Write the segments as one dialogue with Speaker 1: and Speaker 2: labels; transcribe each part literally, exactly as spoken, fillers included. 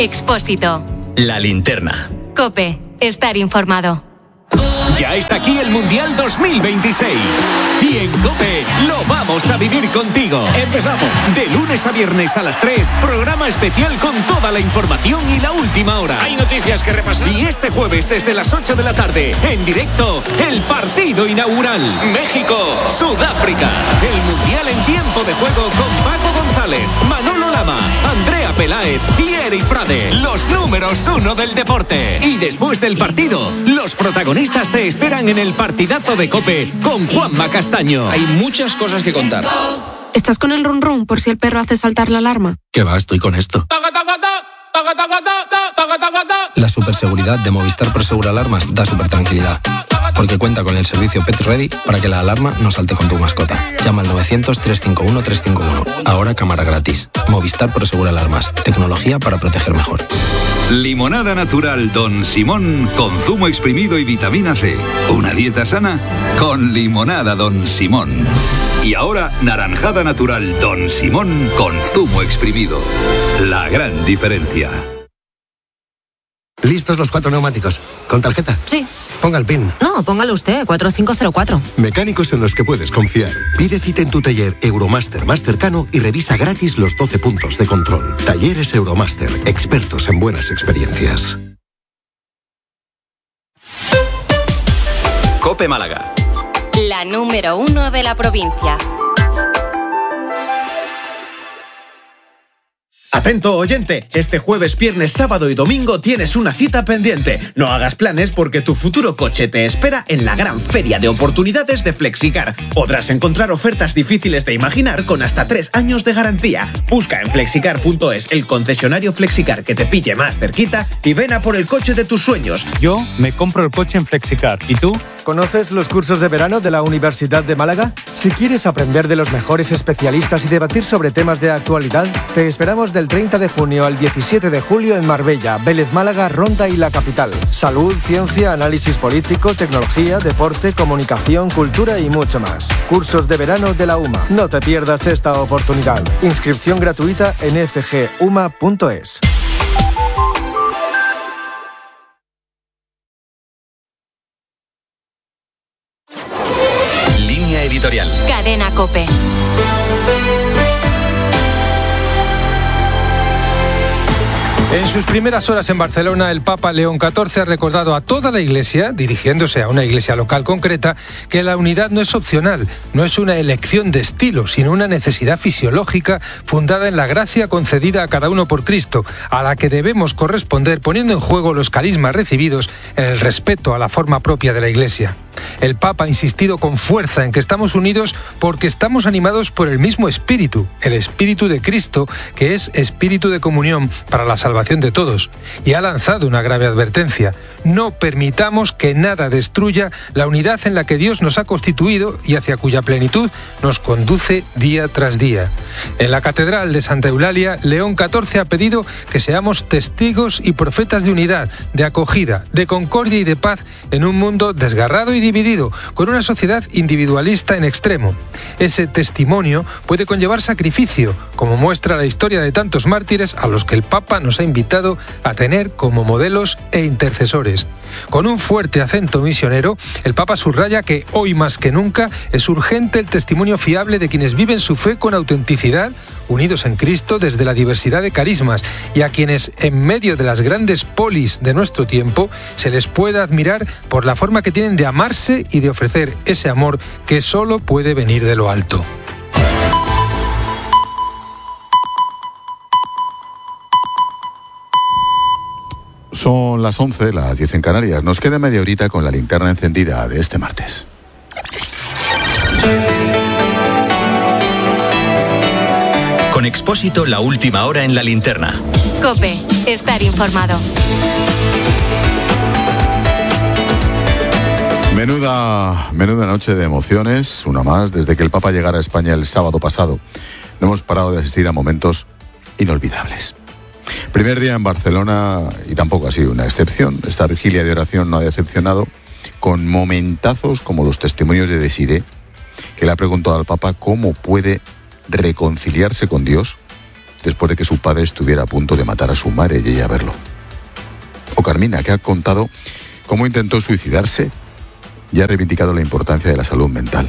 Speaker 1: Expósito.
Speaker 2: La Linterna.
Speaker 1: COPE. Estar informado.
Speaker 3: Ya está aquí el Mundial dos mil veintiséis. Y en COPE lo vamos a vivir contigo. Empezamos. De lunes a viernes a las tres, programa especial con toda la información y la última hora.
Speaker 4: Hay noticias que repasar.
Speaker 3: Y este jueves desde las ocho de la tarde, en directo, el partido inaugural. México-Sudáfrica. El Mundial en tiempo de juego con Paco González, Manolo Lama, Andrea Peláez y Eri Frade. Los números uno del deporte. Y después del partido, los protagonistas te esperan en el partidazo de COPE con Juanma Castaño.
Speaker 4: Hay muchas cosas que contar.
Speaker 5: ¿Estás con el run run por si el perro hace saltar la alarma?
Speaker 6: ¿Qué va? Estoy con esto. La superseguridad de Movistar Prosegur Alarmas da super tranquilidad, porque cuenta con el servicio Pet Ready para que la alarma no salte con tu mascota. Llama al novecientos, trescientos cincuenta y uno, trescientos cincuenta y uno. Ahora cámara gratis. Movistar Prosegur Alarmas. Tecnología para proteger mejor.
Speaker 7: Limonada natural Don Simón con zumo exprimido y vitamina C. Una dieta sana con limonada Don Simón. Y ahora naranjada natural Don Simón con zumo exprimido. La gran diferencia.
Speaker 8: ¿Listos los cuatro neumáticos? ¿Con tarjeta?
Speaker 9: Sí.
Speaker 8: Ponga el PIN.
Speaker 9: No, póngalo usted, cuatro cinco cero cuatro.
Speaker 8: Mecánicos en los que puedes confiar. Pide cita en tu taller Euromaster más cercano y revisa gratis los doce puntos de control. Talleres Euromaster, expertos en buenas experiencias.
Speaker 2: COPE Málaga.
Speaker 1: La número uno de la provincia.
Speaker 10: Atento, oyente, este jueves, viernes, sábado y domingo tienes una cita pendiente. No hagas planes porque tu futuro coche te espera en la gran feria de oportunidades de Flexicar. Podrás encontrar ofertas difíciles de imaginar con hasta tres años de garantía. Busca en flexicar punto es el concesionario Flexicar que te pille más cerquita y ven a por el coche de tus sueños.
Speaker 11: Yo me compro el coche en Flexicar. ¿Y tú?
Speaker 12: ¿Conoces los cursos de verano de la Universidad de Málaga? Si quieres aprender de los mejores especialistas y debatir sobre temas de actualidad, te esperamos del treinta de junio al diecisiete de julio en Marbella, Vélez Málaga, Ronda y la capital. Salud, ciencia, análisis político, tecnología, deporte, comunicación, cultura y mucho más. Cursos de verano de la UMA. No te pierdas esta oportunidad. Inscripción gratuita en f g u m a punto es.
Speaker 2: Editorial.
Speaker 1: Cadena COPE.
Speaker 13: En sus primeras horas en Barcelona, el Papa León catorce ha recordado a toda la Iglesia, dirigiéndose a una iglesia local concreta, que la unidad no es opcional, no es una elección de estilo, sino una necesidad fisiológica fundada en la gracia concedida a cada uno por Cristo, a la que debemos corresponder poniendo en juego los carismas recibidos en el respeto a la forma propia de la Iglesia. El Papa ha insistido con fuerza en que estamos unidos porque estamos animados por el mismo espíritu, el espíritu de Cristo, que es espíritu de comunión para la salvación de todos, y ha lanzado una grave advertencia: no permitamos que nada destruya la unidad en la que Dios nos ha constituido y hacia cuya plenitud nos conduce día tras día. En la Catedral de Santa Eulalia, León catorce ha pedido que seamos testigos y profetas de unidad, de acogida, de concordia y de paz en un mundo desgarrado y dividido, con una sociedad individualista en extremo. Ese testimonio puede conllevar sacrificio, como muestra la historia de tantos mártires a los que el Papa nos ha invitado a tener como modelos e intercesores. Con un fuerte acento misionero, el Papa subraya que hoy más que nunca es urgente el testimonio fiable de quienes viven su fe con autenticidad, unidos en Cristo desde la diversidad de carismas, y a quienes en medio de las grandes polis de nuestro tiempo se les pueda admirar por la forma que tienen de amarse y de ofrecer ese amor que solo puede venir de lo alto.
Speaker 14: Son las once, las diez en Canarias. Nos queda media horita con la linterna encendida de este martes.
Speaker 2: Con Expósito, la última hora en la linterna.
Speaker 1: COPE. Estar informado.
Speaker 14: Menuda, menuda noche de emociones, una más, desde que el Papa llegara a España el sábado pasado. No hemos parado de asistir a momentos inolvidables. Primer día en Barcelona, y tampoco ha sido una excepción. Esta vigilia de oración no ha decepcionado, con momentazos como los testimonios de Desiré, que le ha preguntado al Papa cómo puede reconciliarse con Dios después de que su padre estuviera a punto de matar a su madre y ella verlo. O Carmina, que ha contado cómo intentó suicidarse y ha reivindicado la importancia de la salud mental.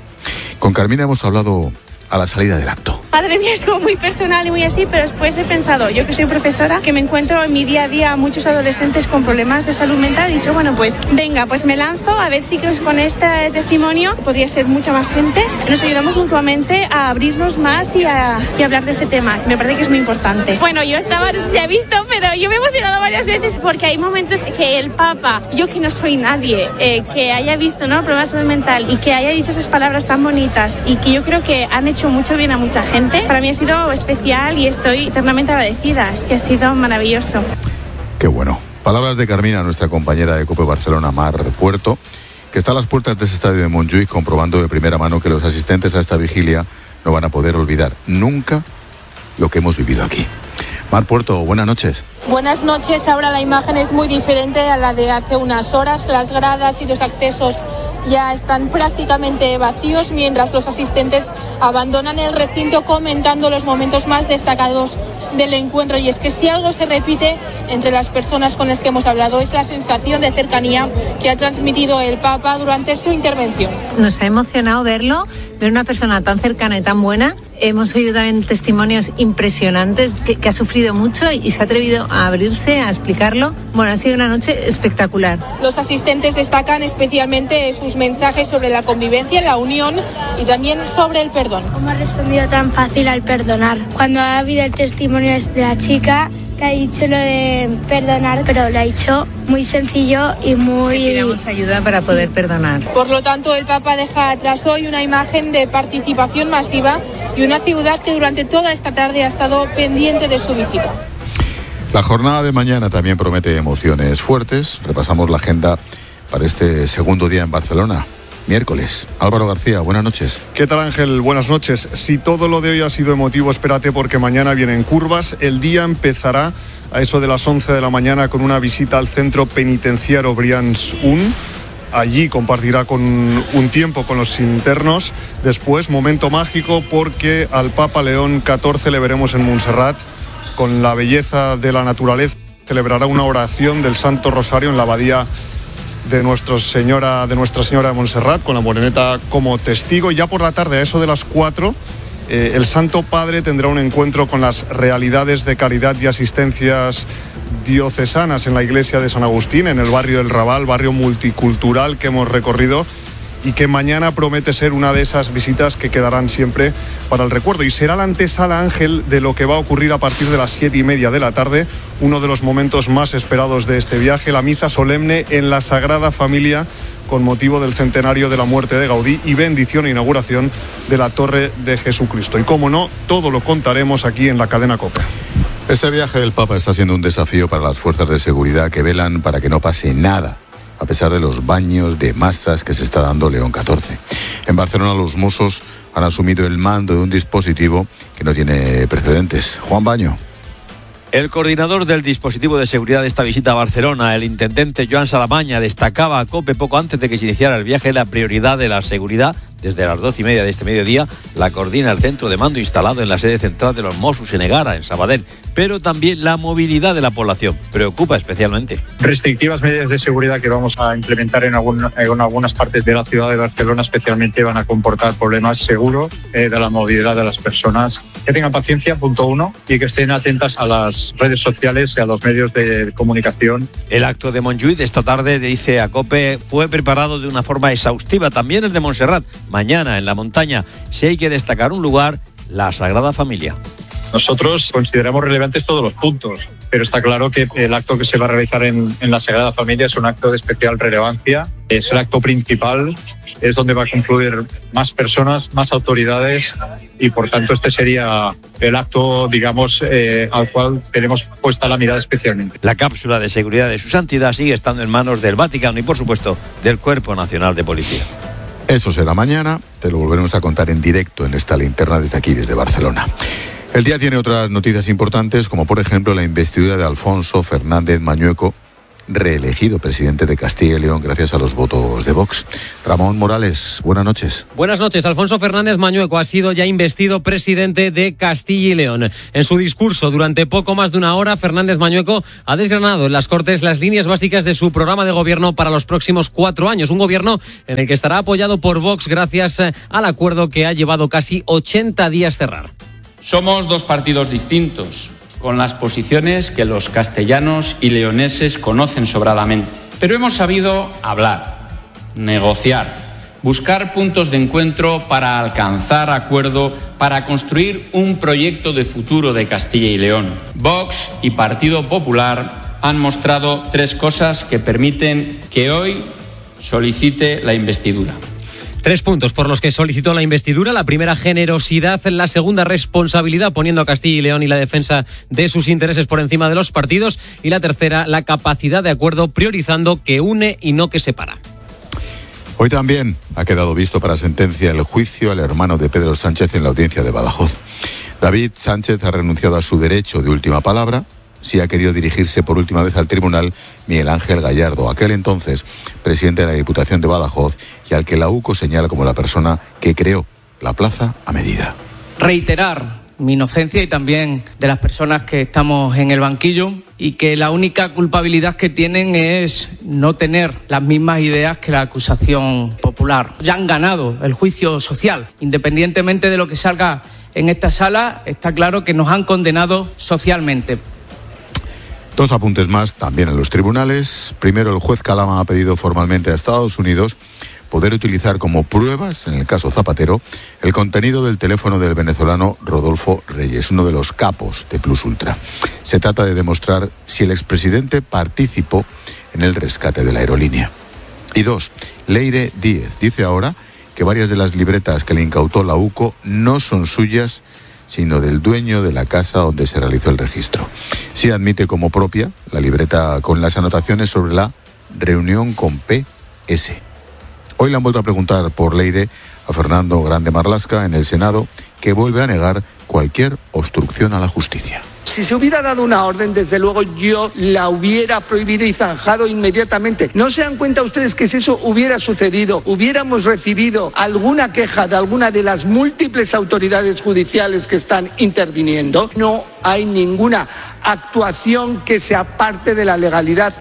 Speaker 14: Con Carmina hemos hablado a la salida del acto.
Speaker 15: Madre mía, es como muy personal y muy así, pero después he pensado, yo que soy profesora, que me encuentro en mi día a día a muchos adolescentes con problemas de salud mental, he dicho, bueno, pues venga, pues me lanzo a ver si con este testimonio podría ser mucha más gente. Nos ayudamos mutuamente a abrirnos más y a, y a hablar de este tema. Me parece que es muy importante. Bueno, yo estaba, no sé si ha visto, pero yo me he emocionado varias veces porque hay momentos que el Papa, yo que no soy nadie, eh, que haya visto, ¿no?, problemas de salud mental y que haya dicho esas palabras tan bonitas y que yo creo que han hecho mucho bien a mucha gente. Para mí ha sido especial y estoy eternamente agradecida. Es que ha sido maravilloso.
Speaker 14: Qué bueno. Palabras de Carmina, nuestra compañera de COPE Barcelona, Mar Puerto, que está a las puertas de ese estadio de Montjuïc comprobando de primera mano que los asistentes a esta vigilia no van a poder olvidar nunca lo que hemos vivido aquí. Mar Puerto, buenas noches.
Speaker 16: Buenas noches. Ahora la imagen es muy diferente a la de hace unas horas. Las gradas y los accesos ya están prácticamente vacíos mientras los asistentes abandonan el recinto comentando los momentos más destacados del encuentro. Y es que si algo se repite entre las personas con las que hemos hablado es la sensación de cercanía que ha transmitido el Papa durante su intervención.
Speaker 9: Nos ha emocionado verlo, ver una persona tan cercana y tan buena. Hemos oído también testimonios impresionantes, que, que ha sufrido mucho y se ha atrevido a abrirse, a explicarlo. Bueno, ha sido una noche espectacular.
Speaker 16: Los asistentes destacan especialmente sus mensajes sobre la convivencia, la unión y también sobre el perdón.
Speaker 17: ¿Cómo ha respondido tan fácil al perdonar? Cuando ha habido el testimonio de la chica que ha dicho lo de perdonar, pero lo ha dicho muy sencillo y muy...
Speaker 9: Queremos ayuda para poder sí. perdonar.
Speaker 16: Por lo tanto, el Papa deja atrás hoy una imagen de participación masiva y una ciudad que durante toda esta tarde ha estado pendiente de su visita.
Speaker 14: La jornada de mañana también promete emociones fuertes. Repasamos la agenda para este segundo día en Barcelona. Miércoles. Álvaro García, buenas noches.
Speaker 18: ¿Qué tal, Ángel? Buenas noches. Si todo lo de hoy ha sido emotivo, espérate porque mañana vienen curvas. El día empezará a eso de las once de la mañana con una visita al centro penitenciario Brians uno. Allí compartirá con un tiempo con los internos. Después, momento mágico porque al Papa León catorce le veremos en Montserrat con la belleza de la naturaleza. Celebrará una oración del Santo Rosario en la abadía de Nuestra Señora de Nuestra Señora de Montserrat, con la moreneta como testigo. Ya por la tarde, a eso de las cuatro, eh, el Santo Padre tendrá un encuentro con las realidades de caridad y asistencias diocesanas en la iglesia de San Agustín, en el barrio del Raval, barrio multicultural que hemos recorrido y que mañana promete ser una de esas visitas que quedarán siempre para el recuerdo. Y será la antesala, Ángel, de lo que va a ocurrir a partir de las siete y media de la tarde, uno de los momentos más esperados de este viaje, la misa solemne en la Sagrada Familia con motivo del centenario de la muerte de Gaudí y bendición e inauguración de la Torre de Jesucristo. Y como no, todo lo contaremos aquí en la cadena COPE.
Speaker 14: Este viaje del Papa está siendo un desafío para las fuerzas de seguridad que velan para que no pase nada, a pesar de los baños de masas que se está dando León catorce. En Barcelona los Mossos han asumido el mando de un dispositivo que no tiene precedentes. Juan Baño.
Speaker 19: El coordinador del dispositivo de seguridad de esta visita a Barcelona, el intendente Joan Salamaña, destacaba a COPE poco antes de que se iniciara el viaje la prioridad de la seguridad. Desde las doce y media de este mediodía la coordina el centro de mando instalado en la sede central de los Mossos en Egara, en Sabadell. Pero también la movilidad de la población preocupa especialmente.
Speaker 20: Restrictivas medidas de seguridad que vamos a implementar en, algún, en algunas partes de la ciudad de Barcelona especialmente van a comportar problemas seguros eh, de la movilidad de las personas. Que tengan paciencia, punto uno, y que estén atentas a las redes sociales y a los medios de comunicación.
Speaker 19: El acto de Montjuïc de esta tarde, dice a COPE, fue preparado de una forma exhaustiva. También el de Montserrat. Mañana en la montaña, si hay que destacar un lugar, la Sagrada Familia.
Speaker 20: Nosotros consideramos relevantes todos los puntos, pero está claro que el acto que se va a realizar en, en la Sagrada Familia es un acto de especial relevancia. Es el acto principal, es donde va a confluir más personas, más autoridades y por tanto este sería el acto, digamos, eh, al cual tenemos puesta la mirada especialmente.
Speaker 19: La cápsula de seguridad de su santidad sigue estando en manos del Vaticano y por supuesto del Cuerpo Nacional de Policía.
Speaker 14: Eso será mañana, te lo volveremos a contar en directo en esta linterna desde aquí, desde Barcelona. El día tiene otras noticias importantes, como por ejemplo la investidura de Alfonso Fernández Mañueco reelegido presidente de Castilla y León gracias a los votos de Vox. Ramón Morales, buenas noches.
Speaker 21: Buenas noches. Alfonso Fernández Mañueco ha sido ya investido presidente de Castilla y León. En su discurso durante poco más de una hora, Fernández Mañueco ha desgranado en las Cortes las líneas básicas de su programa de gobierno para los próximos cuatro años. Un gobierno en el que estará apoyado por Vox gracias al acuerdo que ha llevado casi ochenta días cerrar.
Speaker 22: Somos dos partidos distintos, con las posiciones que los castellanos y leoneses conocen sobradamente. Pero hemos sabido hablar, negociar, buscar puntos de encuentro para alcanzar acuerdo, para construir un proyecto de futuro de Castilla y León. Vox y Partido Popular han mostrado tres cosas que permiten que hoy solicite la investidura.
Speaker 21: Tres puntos por los que solicitó la investidura. La primera, generosidad. La segunda, responsabilidad, poniendo a Castilla y León y la defensa de sus intereses por encima de los partidos. Y la tercera, la capacidad de acuerdo, priorizando que une y no que separa.
Speaker 14: Hoy también ha quedado visto para sentencia el juicio al hermano de Pedro Sánchez en la audiencia de Badajoz. David Sánchez ha renunciado a su derecho de última palabra. Sí ha querido dirigirse por última vez al tribunal Miguel Ángel Gallardo, aquel entonces presidente de la Diputación de Badajoz y al que la U C O señala como la persona que creó la plaza a medida.
Speaker 23: Reiterar mi inocencia y también de las personas que estamos en el banquillo y que la única culpabilidad que tienen es no tener las mismas ideas que la acusación popular. Ya han ganado el juicio social, independientemente de lo que salga en esta sala, está claro que nos han condenado socialmente.
Speaker 14: Dos apuntes más también en los tribunales. Primero, el juez Calama ha pedido formalmente a Estados Unidos poder utilizar como pruebas, en el caso Zapatero, el contenido del teléfono del venezolano Rodolfo Reyes, uno de los capos de Plus Ultra. Se trata de demostrar si el expresidente participó en el rescate de la aerolínea. Y dos, Leire Díez dice ahora que varias de las libretas que le incautó la U C O no son suyas, sino del dueño de la casa donde se realizó el registro. Sí admite como propia la libreta con las anotaciones sobre la reunión con P S. Hoy le han vuelto a preguntar por Leire a Fernando Grande Marlaska en el Senado, que vuelve a negar cualquier obstrucción a la justicia.
Speaker 24: Si se hubiera dado una orden, desde luego yo la hubiera prohibido y zanjado inmediatamente. ¿No se dan cuenta ustedes que si eso hubiera sucedido, hubiéramos recibido alguna queja de alguna de las múltiples autoridades judiciales que están interviniendo? No hay ninguna actuación que se aparte de la legalidad.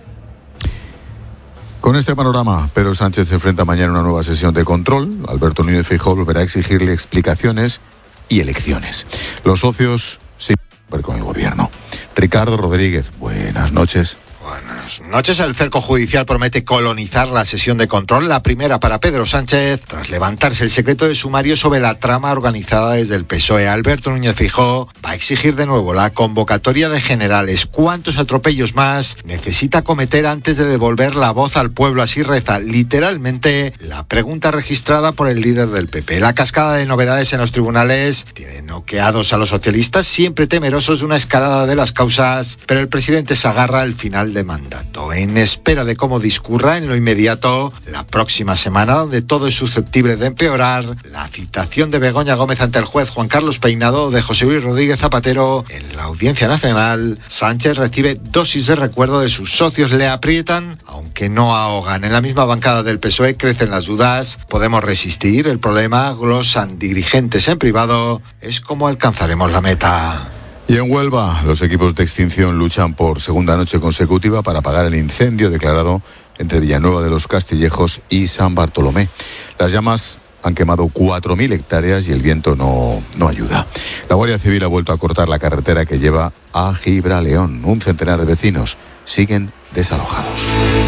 Speaker 14: Con este panorama, Pedro Sánchez se enfrenta mañana a una nueva sesión de control. Alberto Núñez Feijóo volverá a exigirle explicaciones y elecciones. Los socios sí con el gobierno. Ricardo Rodríguez, buenas noches.
Speaker 25: Buenas noches. El cerco judicial promete colonizar la sesión de control, la primera para Pedro Sánchez, tras levantarse el secreto de sumario sobre la trama organizada desde el P S O E. Alberto Núñez Feijóo va a exigir de nuevo la convocatoria de generales. ¿Cuántos atropellos más necesita cometer antes de devolver la voz al pueblo? Así reza literalmente la pregunta registrada por el líder del P P. La cascada de novedades en los tribunales tiene noqueados a los socialistas, siempre temerosos de una escalada de las causas, pero el presidente se agarra al final de mandato, en espera de cómo discurra en lo inmediato la próxima semana, donde todo es susceptible de empeorar. La citación de Begoña Gómez ante el juez Juan Carlos Peinado de José Luis Rodríguez Zapatero en la Audiencia Nacional. Sánchez recibe dosis de recuerdo de sus socios, le aprietan, aunque no ahogan. En la misma bancada del P S O E crecen las dudas. ¿Podemos resistir? El problema, glosan dirigentes en privado, es cómo alcanzaremos la meta.
Speaker 14: Y en Huelva, los equipos de extinción luchan por segunda noche consecutiva para apagar el incendio declarado entre Villanueva de los Castillejos y San Bartolomé. Las llamas han quemado cuatro mil hectáreas y el viento no, no ayuda. La Guardia Civil ha vuelto a cortar la carretera que lleva a Gibraleón. Un centenar de vecinos siguen desalojados.